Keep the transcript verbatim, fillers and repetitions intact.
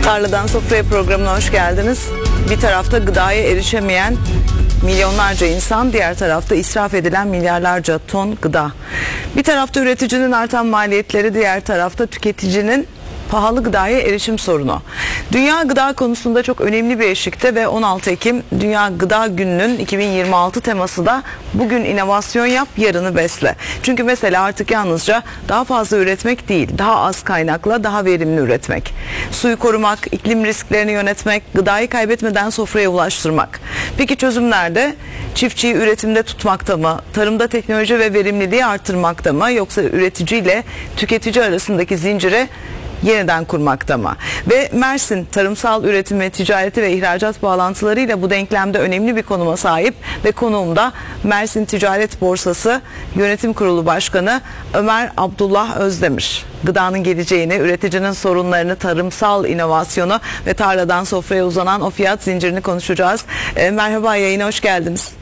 Tarladan Sofraya programına hoş geldiniz. Bir tarafta gıdaya erişemeyen milyonlarca insan, diğer tarafta israf edilen milyarlarca ton gıda. Bir tarafta üreticinin artan maliyetleri, diğer tarafta tüketicinin pahalı gıdaya erişim sorunu. Dünya gıda konusunda çok önemli bir eşikte ve on altı Ekim Dünya Gıda Günü'nün iki bin yirmi altı teması da bugün inovasyon yap, yarını besle. Çünkü mesela artık yalnızca daha fazla üretmek değil, daha az kaynakla daha verimli üretmek. Suyu korumak, iklim risklerini yönetmek, gıdayı kaybetmeden sofraya ulaştırmak. Peki çözüm nerede? Çiftçiyi üretimde tutmakta mı? Tarımda teknoloji ve verimliliği artırmakta mı? Yoksa üretici ile tüketici arasındaki zinciri yeniden kurmakta mı? Ve Mersin tarımsal üretimi, ticareti ve ihracat bağlantılarıyla bu denklemde önemli bir konuma sahip ve konuğum da Mersin Ticaret Borsası Yönetim Kurulu Başkanı Ömer Abdullah Özdemir. Gıdanın geleceğini, üreticinin sorunlarını, tarımsal inovasyonu ve tarladan sofraya uzanan o fiyat zincirini konuşacağız. E, merhaba, yayına hoş geldiniz.